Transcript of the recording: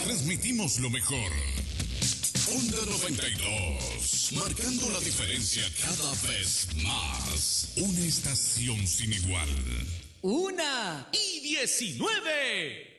transmitimos lo mejor. Onda 92, marcando la diferencia cada vez más. Una estación sin igual. 1:19.